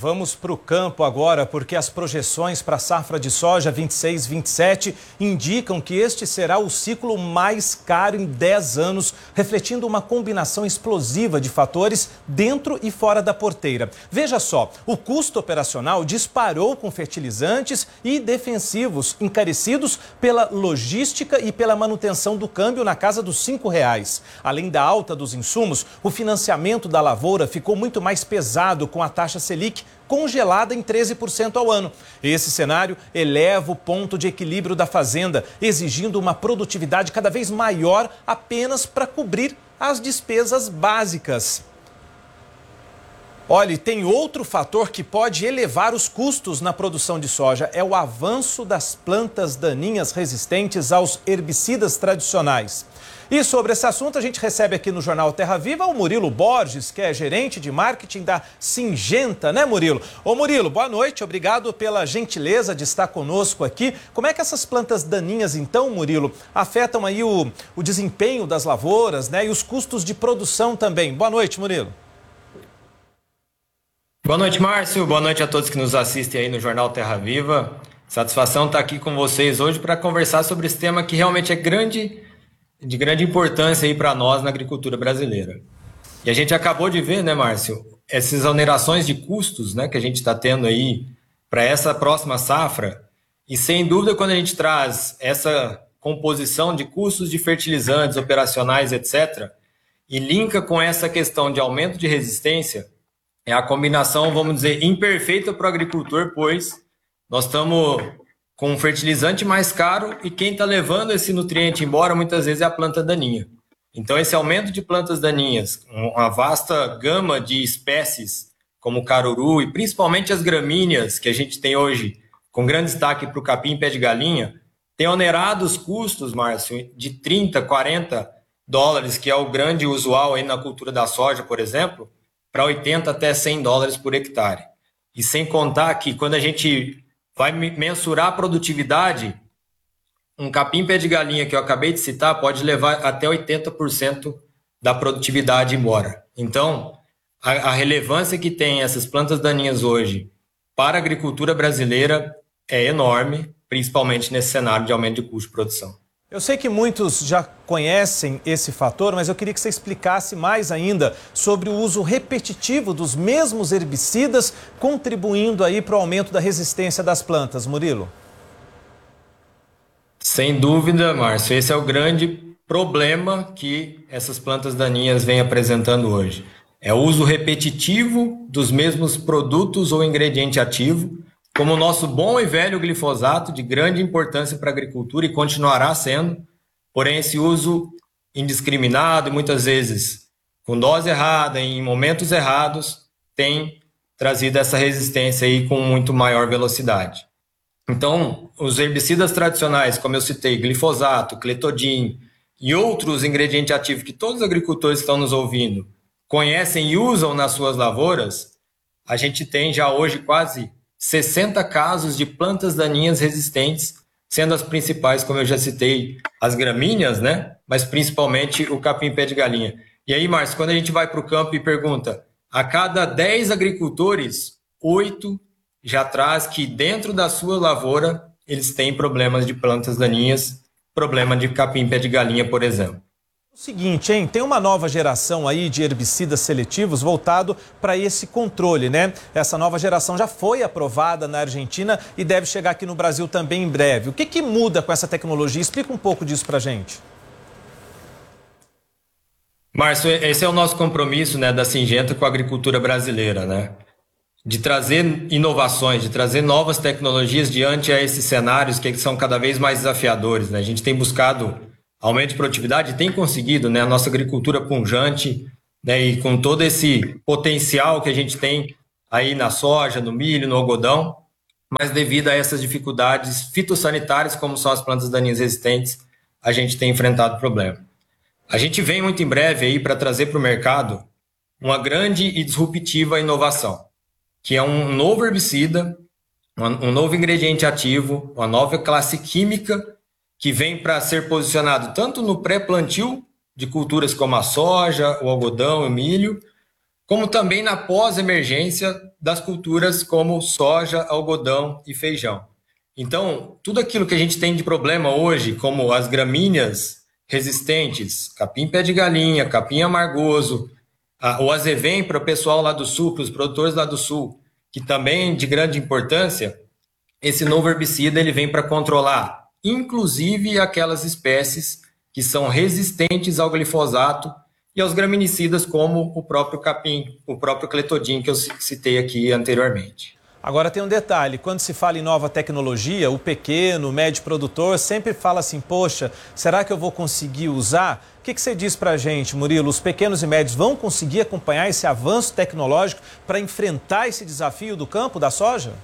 Vamos para o campo agora, porque as projeções para a safra de soja 26-27 indicam que este será o ciclo mais caro em 10 anos, refletindo uma combinação explosiva de fatores dentro e fora da porteira. Veja só, o custo operacional disparou com fertilizantes e defensivos encarecidos pela logística e pela manutenção do câmbio na casa dos R$ 5. Além da alta dos insumos, o financiamento da lavoura ficou muito mais pesado com a taxa Selic congelada em 13% ao ano. Esse cenário eleva o ponto de equilíbrio da fazenda, exigindo uma produtividade cada vez maior apenas para cobrir as despesas básicas. Olha, tem outro fator que pode elevar os custos na produção de soja, é o avanço das plantas daninhas resistentes aos herbicidas tradicionais. E sobre esse assunto a gente recebe aqui no Jornal Terra Viva o Murilo Borges, que é gerente de marketing da Syngenta, né, Murilo? Ô Murilo, boa noite, obrigado pela gentileza de estar conosco aqui. Como é que essas plantas daninhas, então, Murilo, afetam aí o desempenho das lavouras, né, e os custos de produção também? Boa noite, Murilo. Boa noite, Márcio. Boa noite a todos que nos assistem aí no Jornal Terra Viva. Satisfação estar aqui com vocês hoje para conversar sobre esse tema que realmente é de grande importância aí para nós na agricultura brasileira. E a gente acabou de ver, né, Márcio, essas onerações de custos, né, que a gente está tendo aí para essa próxima safra. E sem dúvida, quando a gente traz essa composição de custos de fertilizantes, operacionais, etc., e linka com essa questão de aumento de resistência, é a combinação, vamos dizer, imperfeita para o agricultor, pois nós estamos com um fertilizante mais caro e quem está levando esse nutriente embora muitas vezes é a planta daninha. Então esse aumento de plantas daninhas, uma vasta gama de espécies como o caruru e principalmente as gramíneas que a gente tem hoje, com grande destaque para o capim pé de galinha, tem onerado os custos, Márcio, de 30, 40 dólares, que é o grande usual aí na cultura da soja, por exemplo, para 80 até 100 dólares por hectare. E sem contar que quando a gente vai mensurar a produtividade, um capim pé de galinha que eu acabei de citar pode levar até 80% da produtividade embora. Então, a relevância que tem essas plantas daninhas hoje para a agricultura brasileira é enorme, principalmente nesse cenário de aumento de custo de produção. Eu sei que muitos já conhecem esse fator, mas eu queria que você explicasse mais ainda sobre o uso repetitivo dos mesmos herbicidas, contribuindo aí para o aumento da resistência das plantas. Murilo. Sem dúvida, Márcio, esse é o grande problema que essas plantas daninhas vêm apresentando hoje. É o uso repetitivo dos mesmos produtos ou ingrediente ativo, como o nosso bom e velho glifosato, de grande importância para a agricultura e continuará sendo, porém esse uso indiscriminado e muitas vezes com dose errada, em momentos errados, tem trazido essa resistência aí com muito maior velocidade. Então, os herbicidas tradicionais, como eu citei, glifosato, clethodim e outros ingredientes ativos que todos os agricultores que estão nos ouvindo conhecem e usam nas suas lavouras, a gente tem já hoje quase 60 casos de plantas daninhas resistentes, sendo as principais, como eu já citei, as gramíneas, né? Mas principalmente o capim pé de galinha. E aí, Márcio, quando a gente vai para o campo e pergunta, a cada 10 agricultores, 8 já traz que dentro da sua lavoura eles têm problemas de plantas daninhas, problema de capim pé de galinha, por exemplo. O seguinte, hein? Tem uma nova geração aí de herbicidas seletivos voltado para esse controle, né? Essa nova geração já foi aprovada na Argentina e deve chegar aqui no Brasil também em breve. O que muda com essa tecnologia? Explica um pouco disso para a gente. Márcio, esse é o nosso compromisso, né, da Syngenta com a agricultura brasileira, né? De trazer inovações, de trazer novas tecnologias diante a esses cenários que são cada vez mais desafiadores, né? A gente tem buscado aumento de produtividade, tem conseguido, né, a nossa agricultura pujante, né, e com todo esse potencial que a gente tem aí na soja, no milho, no algodão, mas devido a essas dificuldades fitossanitárias, como são as plantas daninhas resistentes, a gente tem enfrentado problema. A gente vem muito em breve aí para trazer para o mercado uma grande e disruptiva inovação, que é um novo herbicida, um novo ingrediente ativo, uma nova classe química que vem para ser posicionado tanto no pré-plantio de culturas como a soja, o algodão e o milho, como também na pós-emergência das culturas como soja, algodão e feijão. Então, tudo aquilo que a gente tem de problema hoje, como as gramíneas resistentes, capim pé de galinha, capim amargoso, o azevém para o pessoal lá do sul, para os produtores lá do sul, que também é de grande importância, esse novo herbicida ele vem para controlar, inclusive aquelas espécies que são resistentes ao glifosato e aos graminicidas como o próprio capim, o próprio clethodim que eu citei aqui anteriormente. Agora tem um detalhe, quando se fala em nova tecnologia, o pequeno, o médio produtor sempre fala assim, poxa, será que eu vou conseguir usar? O que você diz pra gente, Murilo? Os pequenos e médios vão conseguir acompanhar esse avanço tecnológico para enfrentar esse desafio do campo da soja?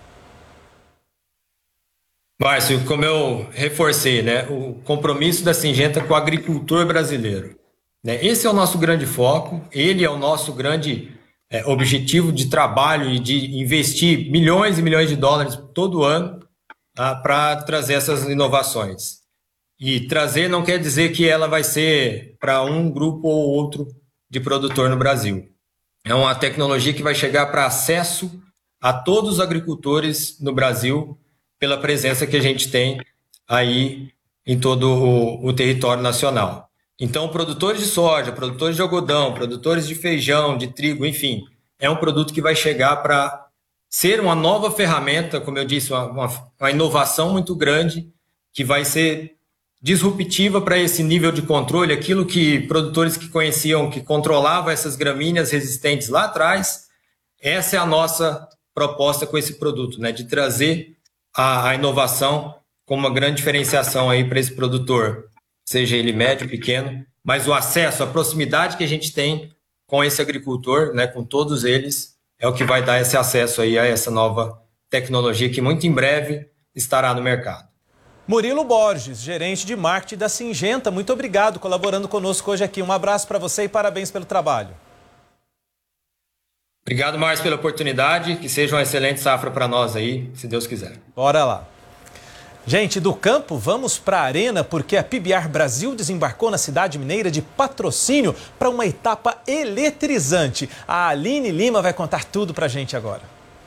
Márcio, como eu reforcei, né, o compromisso da Syngenta com o agricultor brasileiro. Esse é o nosso grande foco, ele é o nosso grande objetivo de trabalho e de investir milhões e milhões de dólares todo ano para trazer essas inovações. E trazer não quer dizer que ela vai ser para um grupo ou outro de produtor no Brasil. É uma tecnologia que vai chegar para acesso a todos os agricultores no Brasil pela presença que a gente tem aí em todo o território nacional. Então, produtores de soja, produtores de algodão, produtores de feijão, de trigo, enfim, é um produto que vai chegar para ser uma nova ferramenta, como eu disse, uma inovação muito grande, que vai ser disruptiva para esse nível de controle, aquilo que produtores que conheciam, que controlavam essas gramíneas resistentes lá atrás, essa é a nossa proposta com esse produto, né, de trazer a inovação como uma grande diferenciação aí para esse produtor, seja ele médio, pequeno, mas o acesso, a proximidade que a gente tem com esse agricultor, né, com todos eles, é o que vai dar esse acesso aí a essa nova tecnologia que muito em breve estará no mercado. Murilo Borges, gerente de marketing da Syngenta, muito obrigado colaborando conosco hoje aqui. Um abraço para você e parabéns pelo trabalho. Obrigado, Márcio, pela oportunidade, que seja uma excelente safra para nós aí, se Deus quiser. Bora lá. Gente, do campo, vamos para a arena porque a PBR Brasil desembarcou na cidade mineira de Patrocínio para uma etapa eletrizante. A Aline Lima vai contar tudo para a gente agora.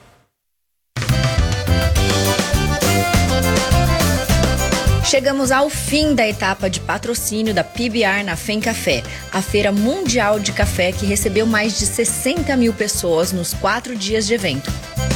Chegamos ao fim da etapa de patrocínio da PBR na FEM Café, a feira mundial de café que recebeu mais de 60 mil pessoas nos 4 dias de evento.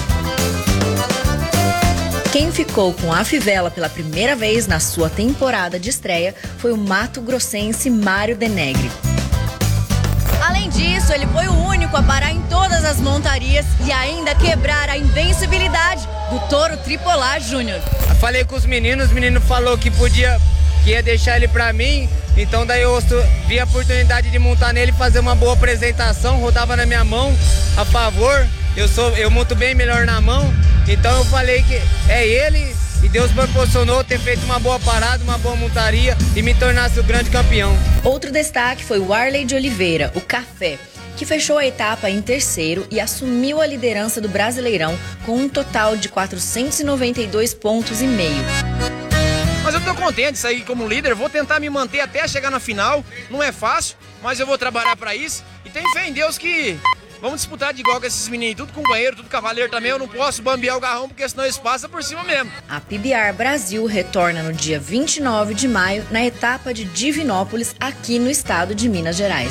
Quem ficou com a fivela pela primeira vez na sua temporada de estreia foi o mato-grossense Mário Denegri. Além disso, ele foi o único a parar em todas as montarias e ainda quebrar a invencibilidade do Touro Tripolar Júnior. Falei com os meninos, o menino falou que ia deixar ele pra mim, então daí eu vi a oportunidade de montar nele e fazer uma boa apresentação, rodava na minha mão a favor, eu monto bem melhor na mão, então eu falei que é ele e Deus proporcionou ter feito uma boa parada, uma boa montaria e me tornasse o grande campeão. Outro destaque foi o Arley de Oliveira, o Café, que fechou a etapa em terceiro e assumiu a liderança do Brasileirão com um total de 492,5 pontos. Mas eu tô contente de sair como líder, vou tentar me manter até chegar na final, não é fácil, mas eu vou trabalhar para isso e tenho fé em Deus que vamos disputar de igual com esses meninos, tudo companheiro, tudo cavaleiro também, eu não posso bambear o garrão porque senão eles passam por cima mesmo. A PBR Brasil retorna no dia 29 de maio na etapa de Divinópolis, aqui no estado de Minas Gerais.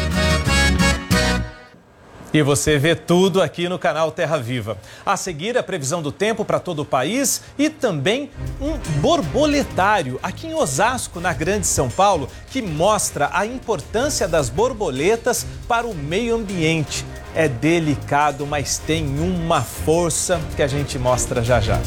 E você vê tudo aqui no canal Terra Viva. A seguir, a previsão do tempo para todo o país e também um borboletário aqui em Osasco, na Grande São Paulo, que mostra a importância das borboletas para o meio ambiente. É delicado, mas tem uma força que a gente mostra já já.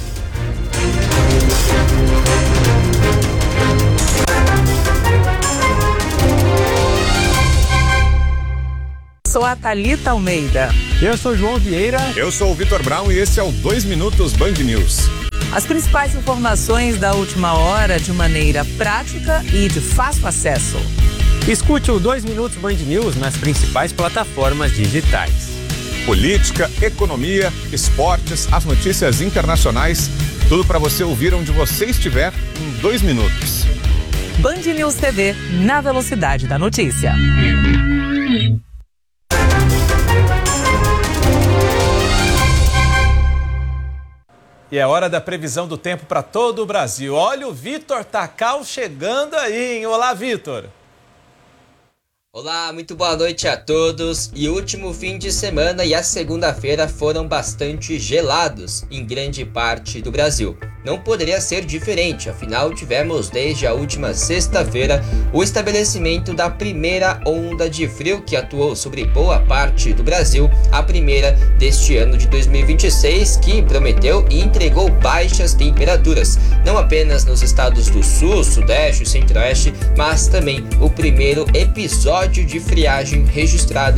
Sou a Thalita Almeida. Eu sou João Vieira. Eu sou o Vitor Brown e esse é o 2 Minutos Band News. As principais informações da última hora de maneira prática e de fácil acesso. Escute o 2 Minutos Band News nas principais plataformas digitais. Política, economia, esportes, as notícias internacionais, tudo para você ouvir onde você estiver em 2 minutos. Band News TV, na velocidade da notícia. E é hora da previsão do tempo para todo o Brasil. Olha o Vitor Tacal chegando aí, hein? Olá, Vitor. Olá, muito boa noite a todos. E o último fim de semana e a segunda-feira foram bastante gelados em grande parte do Brasil. Não poderia ser diferente, afinal tivemos desde a última sexta-feira o estabelecimento da primeira onda de frio que atuou sobre boa parte do Brasil, a primeira deste ano de 2026, que prometeu e entregou baixas temperaturas, não apenas nos estados do Sul, Sudeste e Centro-Oeste, mas também o primeiro episódio de friagem registrado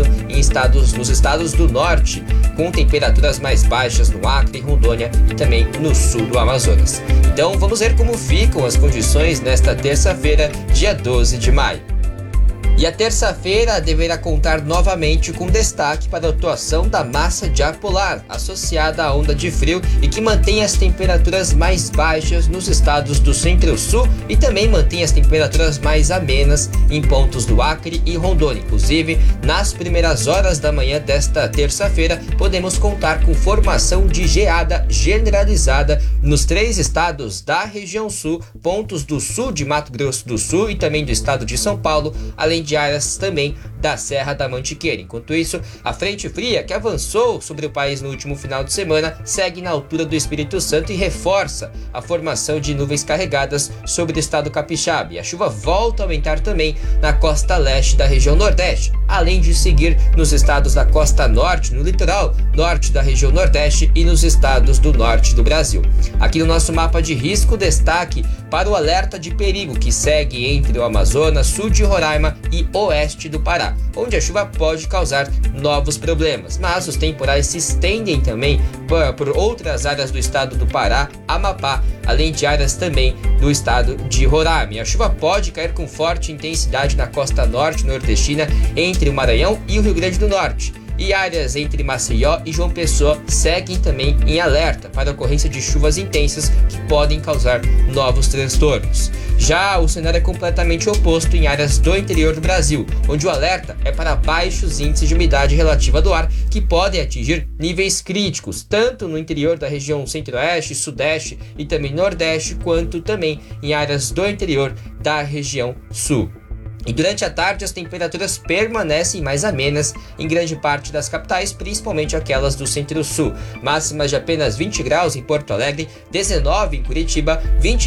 nos estados do Norte, com temperaturas mais baixas no Acre, Rondônia e também no sul do Amazonas. Então vamos ver como ficam as condições nesta terça-feira, dia 12 de maio. E a terça-feira deverá contar novamente com destaque para a atuação da massa de ar polar, associada à onda de frio e que mantém as temperaturas mais baixas nos estados do Centro-Sul e também mantém as temperaturas mais amenas em pontos do Acre e Rondônia. Inclusive, nas primeiras horas da manhã desta terça-feira, podemos contar com formação de geada generalizada nos 3 estados da região sul, pontos do sul de Mato Grosso do Sul e também do estado de São Paulo, além de áreas também da Serra da Mantiqueira. Enquanto isso, a frente fria que avançou sobre o país no último final de semana segue na altura do Espírito Santo e reforça a formação de nuvens carregadas sobre o estado capixaba. E a chuva volta a aumentar também na costa leste da região nordeste, além de seguir nos estados da costa norte, no litoral norte da região nordeste e nos estados do norte do Brasil. Aqui no nosso mapa de risco, destaque para o alerta de perigo que segue entre o Amazonas, sul de Roraima e oeste do Pará, onde a chuva pode causar novos problemas, mas os temporais se estendem também por outras áreas do estado do Pará, Amapá, além de áreas também do estado de Roraima. A chuva pode cair com forte intensidade na costa norte nordestina, entre o Maranhão e o Rio Grande do Norte. E áreas entre Maceió e João Pessoa seguem também em alerta para a ocorrência de chuvas intensas que podem causar novos transtornos. Já o cenário é completamente oposto em áreas do interior do Brasil, onde o alerta é para baixos índices de umidade relativa do ar que podem atingir níveis críticos, tanto no interior da região centro-oeste, sudeste e também nordeste, quanto também em áreas do interior da região sul. E durante a tarde as temperaturas permanecem mais amenas em grande parte das capitais, principalmente aquelas do Centro-Sul. Máximas de apenas 20 graus em Porto Alegre, 19 em Curitiba,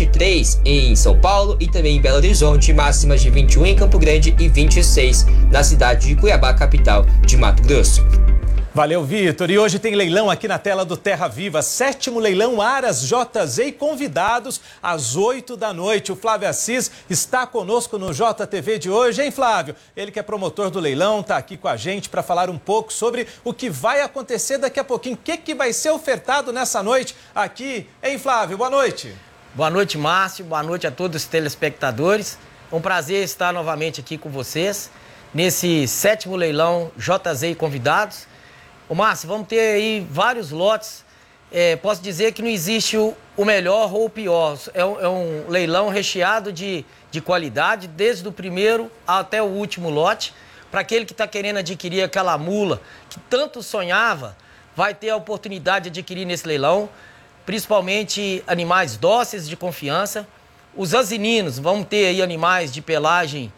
23 em São Paulo e também em Belo Horizonte, máximas de 21 em Campo Grande e 26 na cidade de Cuiabá, capital de Mato Grosso. Valeu, Vitor. E hoje tem leilão aqui na tela do Terra Viva. 7º leilão Aras JZ e convidados às 8 da noite. O Flávio Assis está conosco no JTV de hoje, hein, Flávio? Ele que é promotor do leilão, está aqui com a gente para falar um pouco sobre o que vai acontecer daqui a pouquinho. O que vai ser ofertado nessa noite aqui, hein, Flávio? Boa noite. Boa noite, Márcio. Boa noite a todos os telespectadores. É um prazer estar novamente aqui com vocês nesse 7º leilão JZ e convidados. Ô Márcio, vamos ter aí vários lotes. Posso dizer que não existe o melhor ou o pior. É um leilão recheado de qualidade, desde o primeiro até o último lote. Para aquele que está querendo adquirir aquela mula que tanto sonhava, vai ter a oportunidade de adquirir nesse leilão. Principalmente animais dóceis de confiança. Os asininos, vamos ter aí animais de pelagem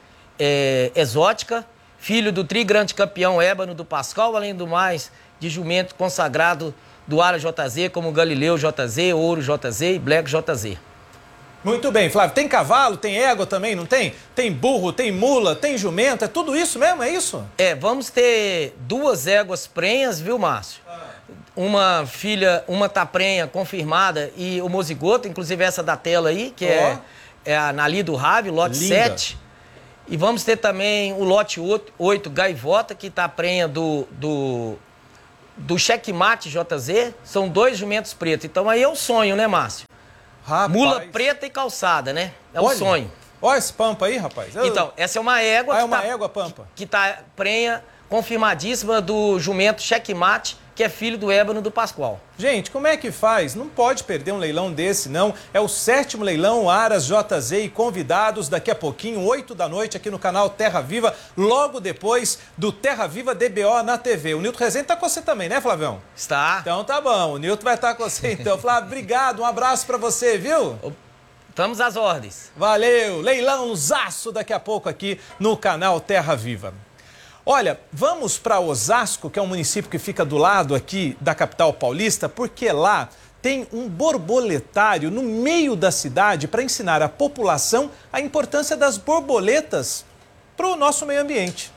exótica. Filho do trigrande campeão ébano do Pascal, além do mais, de jumento consagrado do Aras JZ, como Galileu JZ, Ouro JZ e Black JZ. Muito bem, Flávio. Tem cavalo, tem égua também, não tem? Tem burro, tem mula, tem jumento, é tudo isso mesmo, é isso? Vamos ter 2 éguas prenhas, viu, Márcio? Uma tá prenha confirmada e homozigoto, inclusive essa da tela aí, que é a Nali do Rave, lote 7. E vamos ter também o lote 8, Gaivota, que está a prenha do Checkmate JZ. São 2 jumentos pretos. Então aí é o sonho, né, Márcio? Rapaz. Mula preta e calçada, né? O sonho. Olha esse pampa aí, rapaz. Então, essa é uma égua. É uma égua pampa. Que está prenha confirmadíssima do jumento Checkmate que é filho do ébano do Pascoal. Gente, como é que faz? Não pode perder um leilão desse, não. É o 7º leilão Aras JZ e convidados daqui a pouquinho, 8 da noite, aqui no canal Terra Viva, logo depois do Terra Viva DBO na TV. O Nilton Rezende tá com você também, né, Flavião? Está. Então tá bom, o Nilton vai estar com você então. Flávio, obrigado, um abraço pra você, viu? Estamos às ordens. Valeu, leilão zaço daqui a pouco aqui no canal Terra Viva. Olha, vamos para Osasco, que é um município que fica do lado aqui da capital paulista, porque lá tem um borboletário no meio da cidade para ensinar a população a importância das borboletas para o nosso meio ambiente.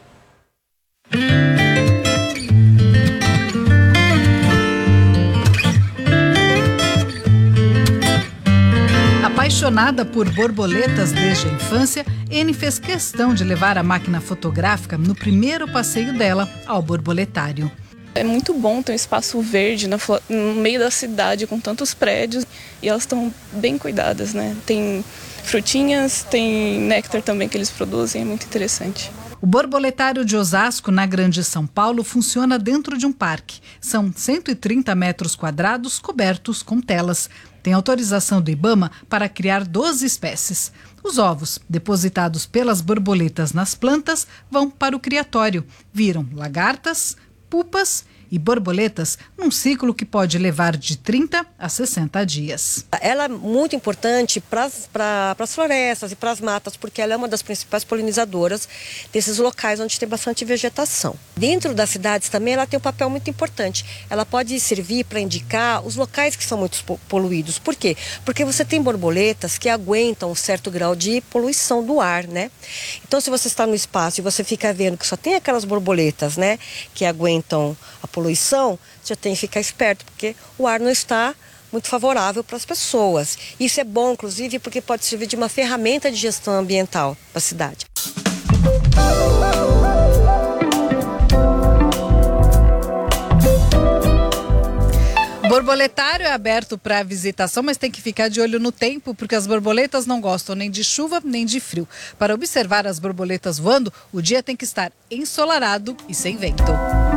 Apaixonada por borboletas desde a infância, Ene fez questão de levar a máquina fotográfica no primeiro passeio dela ao borboletário. É muito bom ter um espaço verde no meio da cidade com tantos prédios e elas estão bem cuidadas, né? Tem frutinhas, tem néctar também que eles produzem, é muito interessante. O borboletário de Osasco, na Grande São Paulo, funciona dentro de um parque. São 130 metros quadrados cobertos com telas. Tem autorização do IBAMA para criar 12 espécies. Os ovos, depositados pelas borboletas nas plantas, vão para o criatório. Viram lagartas, pupas e borboletas num ciclo que pode levar de 30 a 60 dias. Ela é muito importante para as florestas e para as matas, porque ela é uma das principais polinizadoras desses locais onde tem bastante vegetação. Dentro das cidades também ela tem um papel muito importante. Ela pode servir para indicar os locais que são muito poluídos. Por quê? Porque você tem borboletas que aguentam um certo grau de poluição do ar, né? Então, se você está no espaço e você fica vendo que só tem aquelas borboletas, né, que aguentam a poluição, você tem que ficar esperto, porque o ar não está muito favorável para as pessoas. Isso é bom, inclusive, porque pode servir de uma ferramenta de gestão ambiental para a cidade. O borboletário é aberto para visitação, mas tem que ficar de olho no tempo, porque as borboletas não gostam nem de chuva nem de frio. Para observar as borboletas voando, o dia tem que estar ensolarado e sem vento.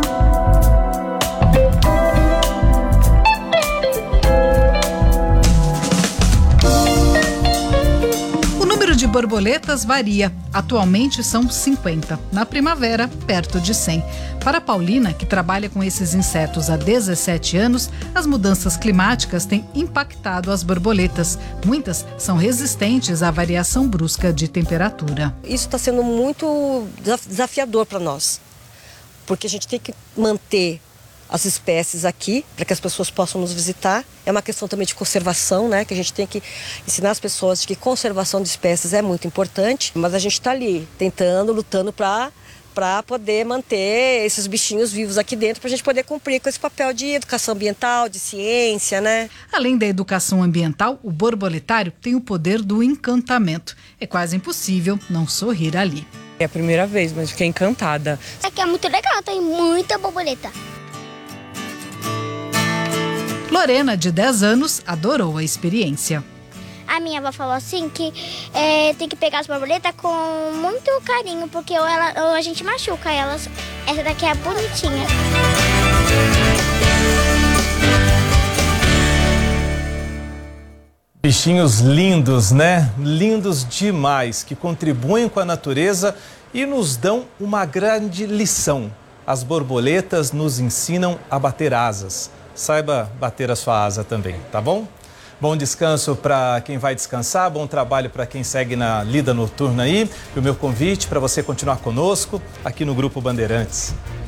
O número de borboletas varia. Atualmente são 50. Na primavera, perto de 100. Para Paulina, que trabalha com esses insetos há 17 anos, as mudanças climáticas têm impactado as borboletas. Muitas são resistentes à variação brusca de temperatura. Isso está sendo muito desafiador para nós, porque a gente tem que manter as espécies aqui, para que as pessoas possam nos visitar. É uma questão também de conservação, né? Que a gente tem que ensinar as pessoas de que conservação de espécies é muito importante. Mas a gente está ali, tentando, lutando para poder manter esses bichinhos vivos aqui dentro, para a gente poder cumprir com esse papel de educação ambiental, de ciência, né? Além da educação ambiental, o borboletário tem o poder do encantamento. É quase impossível não sorrir ali. É a primeira vez, mas fiquei encantada. Isso aqui é muito legal, tem muita borboleta. Lorena, de 10 anos, adorou a experiência. A minha avó falou assim que tem que pegar as borboletas com muito carinho, porque ou a gente machuca elas. Essa daqui é bonitinha. Bichinhos lindos, né? Lindos demais, que contribuem com a natureza e nos dão uma grande lição. As borboletas nos ensinam a bater asas. Saiba bater a sua asa também, tá bom? Bom descanso para quem vai descansar, bom trabalho para quem segue na lida noturna aí. E o meu convite para você continuar conosco aqui no Grupo Bandeirantes.